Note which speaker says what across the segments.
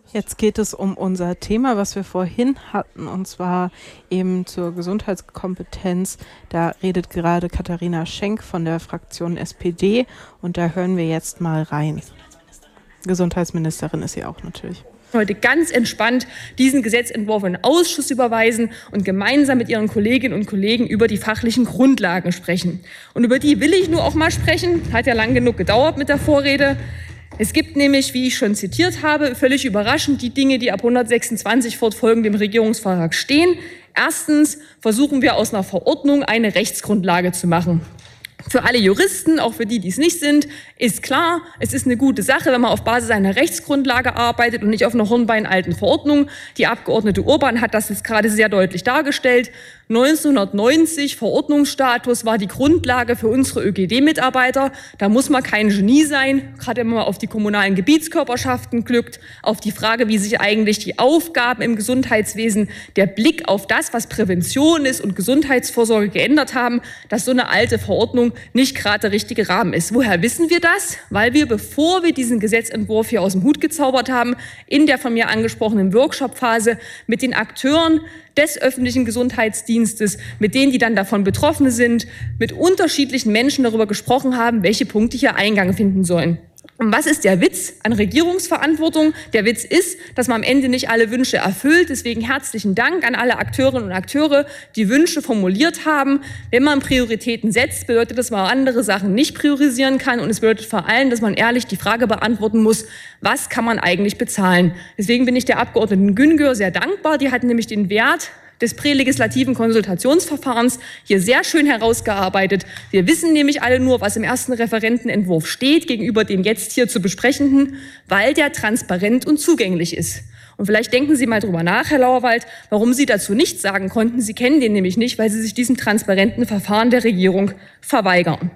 Speaker 1: Jetzt geht es um unser Thema, was wir vorhin hatten, und zwar eben zur Gesundheitskompetenz. Da redet gerade Katharina Schenk von der Fraktion SPD und da hören wir jetzt mal rein. Gesundheitsministerin ist sie auch natürlich.
Speaker 2: Heute ganz entspannt diesen Gesetzentwurf in den Ausschuss überweisen und gemeinsam mit Ihren Kolleginnen und Kollegen über die fachlichen Grundlagen sprechen. Und über die will ich nur auch mal sprechen. Hat ja lang genug gedauert mit der Vorrede. Es gibt nämlich, wie ich schon zitiert habe, völlig überraschend die Dinge, die ab 126 fortfolgend im Regierungsvertrag stehen. Erstens versuchen wir aus einer Verordnung eine Rechtsgrundlage zu machen. Für alle Juristen, auch für die, die es nicht sind, ist klar, es ist eine gute Sache, wenn man auf Basis einer Rechtsgrundlage arbeitet und nicht auf einer hornbeinalten Verordnung. Die Abgeordnete Urban hat das jetzt gerade sehr deutlich dargestellt. 1990 Verordnungsstatus war die Grundlage für unsere ÖGD-Mitarbeiter. Da muss man kein Genie sein, gerade wenn man auf die kommunalen Gebietskörperschaften blickt, auf die Frage, wie sich eigentlich die Aufgaben im Gesundheitswesen, der Blick auf das, was Prävention ist und Gesundheitsvorsorge geändert haben, dass so eine alte Verordnung nicht gerade der richtige Rahmen ist. Woher wissen wir das? Weil wir, bevor wir diesen Gesetzentwurf hier aus dem Hut gezaubert haben, in der von mir angesprochenen Workshop-Phase mit den Akteuren des öffentlichen Gesundheitsdienstes, mit denen, die dann davon betroffen sind, mit unterschiedlichen Menschen darüber gesprochen haben, welche Punkte hier Eingang finden sollen. Und was ist der Witz an Regierungsverantwortung? Der Witz ist, dass man am Ende nicht alle Wünsche erfüllt. Deswegen herzlichen Dank an alle Akteurinnen und Akteure, die Wünsche formuliert haben. Wenn man Prioritäten setzt, bedeutet das, dass man andere Sachen nicht priorisieren kann. Und es bedeutet vor allem, dass man ehrlich die Frage beantworten muss, was kann man eigentlich bezahlen? Deswegen bin ich der Abgeordneten Güngör sehr dankbar. Die hat nämlich den Wert des prälegislativen Konsultationsverfahrens hier sehr schön herausgearbeitet. Wir wissen nämlich alle nur, was im ersten Referentenentwurf steht, gegenüber dem jetzt hier zu besprechenden, weil der transparent und zugänglich ist. Und vielleicht denken Sie mal drüber nach, Herr Lauerwald, warum Sie dazu nichts sagen konnten. Sie kennen den nämlich nicht, weil Sie sich diesem transparenten Verfahren der Regierung verweigern.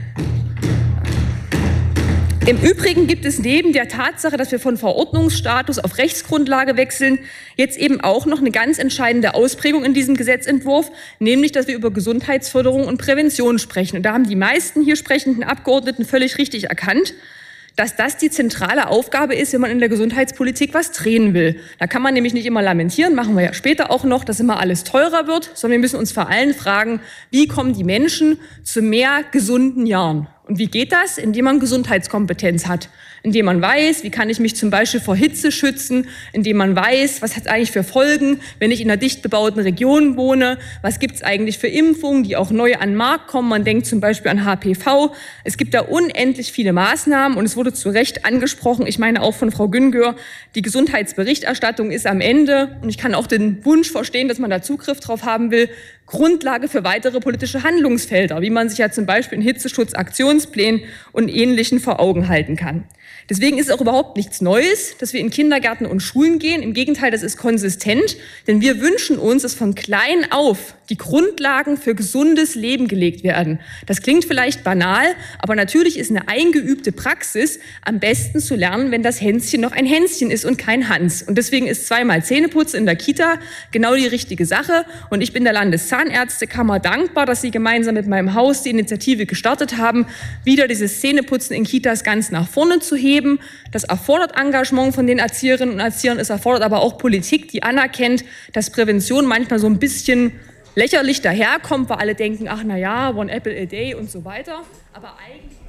Speaker 2: Im Übrigen gibt es neben der Tatsache, dass wir von Verordnungsstatus auf Rechtsgrundlage wechseln, jetzt eben auch noch eine ganz entscheidende Ausprägung in diesem Gesetzentwurf, nämlich, dass wir über Gesundheitsförderung und Prävention sprechen. Und da haben die meisten hier sprechenden Abgeordneten völlig richtig erkannt, dass das die zentrale Aufgabe ist, wenn man in der Gesundheitspolitik was drehen will. Da kann man nämlich nicht immer lamentieren, machen wir ja später auch noch, dass immer alles teurer wird, sondern wir müssen uns vor allem fragen, wie kommen die Menschen zu mehr gesunden Jahren? Und wie geht das? Indem man Gesundheitskompetenz hat. Indem man weiß, wie kann ich mich zum Beispiel vor Hitze schützen, indem man weiß, was hat es eigentlich für Folgen, wenn ich in einer dicht bebauten Region wohne, was gibt es eigentlich für Impfungen, die auch neu an den Markt kommen. Man denkt zum Beispiel an HPV. Es gibt da unendlich viele Maßnahmen und es wurde zu Recht angesprochen, ich meine auch von Frau Güngör, die Gesundheitsberichterstattung ist am Ende, und ich kann auch den Wunsch verstehen, dass man da Zugriff drauf haben will, Grundlage für weitere politische Handlungsfelder, wie man sich ja zum Beispiel in Hitzeschutzaktionsplänen und Ähnlichen vor Augen halten kann. Deswegen ist es auch überhaupt nichts Neues, dass wir in Kindergärten und Schulen gehen. Im Gegenteil, das ist konsistent, denn wir wünschen uns, dass von klein auf die Grundlagen für gesundes Leben gelegt werden. Das klingt vielleicht banal, aber natürlich ist eine eingeübte Praxis am besten zu lernen, wenn das Hänschen noch ein Hänschen ist und kein Hans. Und deswegen ist zweimal Zähneputzen in der Kita genau die richtige Sache. Und ich bin der Landeszahnärztekammer dankbar, dass Sie gemeinsam mit meinem Haus die Initiative gestartet haben, wieder dieses Zähneputzen in Kitas ganz nach vorne zu heben. Das erfordert Engagement von den Erzieherinnen und Erziehern. Es erfordert aber auch Politik, die anerkennt, dass Prävention manchmal so ein bisschen lächerlich daherkommt, weil alle denken, ach na ja, one apple a day und so weiter. Aber eigentlich...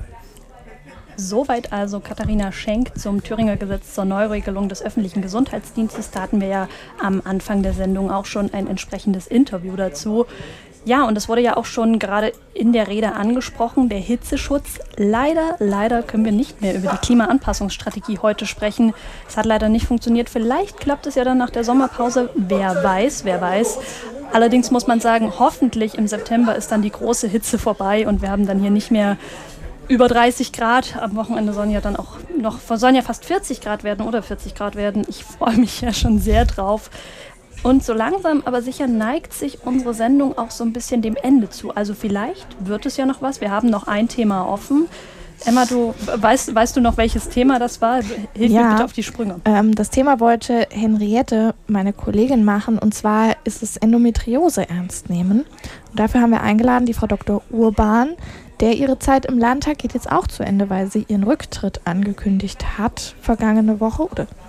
Speaker 3: Soweit also Katharina Schenk zum Thüringer Gesetz zur Neuregelung des öffentlichen Gesundheitsdienstes. Da hatten wir ja am Anfang der Sendung auch schon ein entsprechendes Interview dazu. Ja, und es wurde ja auch schon gerade in der Rede angesprochen, der Hitzeschutz. Leider können wir nicht mehr über die Klimaanpassungsstrategie heute sprechen. Es hat leider nicht funktioniert. Vielleicht klappt es ja dann nach der Sommerpause. Wer weiß. Allerdings muss man sagen, hoffentlich im September ist dann die große Hitze vorbei und wir haben dann hier nicht mehr über 30 Grad. Am Wochenende sollen ja dann auch sollen ja fast 40 Grad werden oder 40 Grad werden. Ich freue mich ja schon sehr drauf. Und so langsam aber sicher neigt sich unsere Sendung auch so ein bisschen dem Ende zu. Also vielleicht wird es ja noch was. Wir haben noch ein Thema offen. Emma, du weißt du noch, welches Thema das war? Hilf mir bitte auf die Sprünge.
Speaker 4: Das Thema wollte Henriette, meine Kollegin, machen. Und zwar ist es Endometriose ernst nehmen. Und dafür haben wir eingeladen die Frau Dr. Urban, der ihre Zeit im Landtag geht jetzt auch zu Ende, weil sie ihren Rücktritt angekündigt hat vergangene Woche oder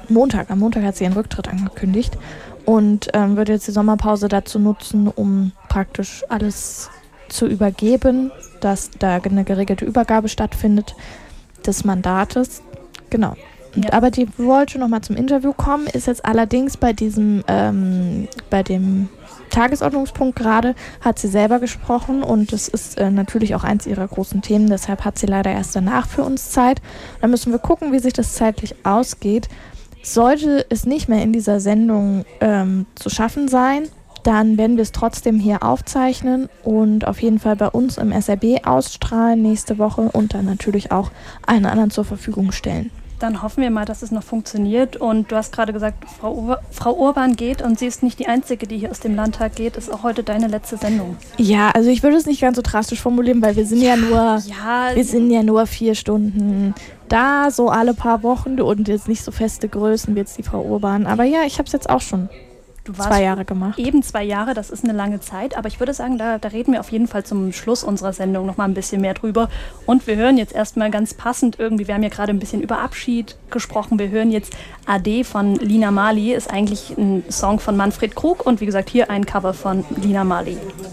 Speaker 4: Montag. Am Montag hat sie ihren Rücktritt angekündigt und wird jetzt die Sommerpause dazu nutzen, um praktisch alles zu übergeben, dass da eine geregelte Übergabe stattfindet des Mandates. Genau.
Speaker 3: Ja.
Speaker 4: Aber die wollte nochmal zum Interview kommen, ist jetzt allerdings bei dem Tagesordnungspunkt gerade, hat sie selber gesprochen und das ist natürlich auch eins ihrer großen Themen, deshalb hat sie leider erst danach für uns Zeit. Dann müssen wir gucken, wie sich das zeitlich ausgeht. Sollte es nicht mehr in dieser Sendung zu schaffen sein, dann werden wir es trotzdem hier aufzeichnen und auf jeden Fall bei uns im SRB ausstrahlen nächste Woche und dann natürlich auch allen anderen zur Verfügung stellen.
Speaker 3: Dann hoffen wir mal, dass es noch funktioniert. Und du hast gerade gesagt, Frau Urban geht und sie ist nicht die Einzige, die hier aus dem Landtag geht. Ist auch heute deine letzte Sendung.
Speaker 4: Ja, also ich würde es nicht ganz so drastisch formulieren, weil wir sind wir sind ja nur 4 Stunden da, so alle paar Wochen und jetzt nicht so feste Größen wie jetzt die Frau Urban. Aber ja, ich habe es jetzt auch schon 2 Jahre gemacht.
Speaker 3: Eben 2 Jahre, das ist eine lange Zeit. Aber ich würde sagen, da reden wir auf jeden Fall zum Schluss unserer Sendung noch mal ein bisschen mehr drüber. Und wir hören jetzt erstmal ganz passend irgendwie, wir haben ja gerade ein bisschen über Abschied gesprochen. Wir hören jetzt Ade von Lina Marley, ist eigentlich ein Song von Manfred Krug und wie gesagt hier ein Cover von Lina Marley.